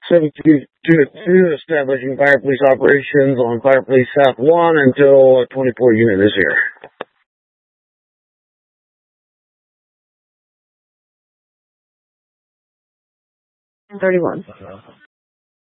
72 establishing fire police operations on Fire Police South 1 until a 24 unit this year. $31.